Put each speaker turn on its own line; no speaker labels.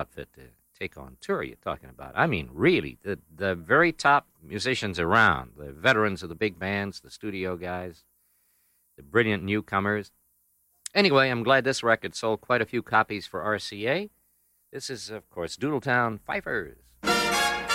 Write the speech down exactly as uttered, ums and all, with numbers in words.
outfit to take on tour you're talking about. I mean, really, the, the very top musicians around, the veterans of the big bands, the studio guys, the brilliant newcomers. Anyway, I'm glad this record sold quite a few copies for R C A. This is, of course, Doodletown Fifers.